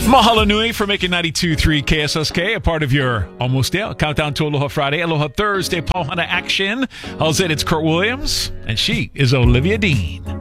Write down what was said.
Mahalo nui for making 92.3 KSSK a part of your almost there. Countdown to Aloha Friday, Aloha Thursday, Pauhana Action. How's it? It's Kurt Williams, and she is Olivia Dean.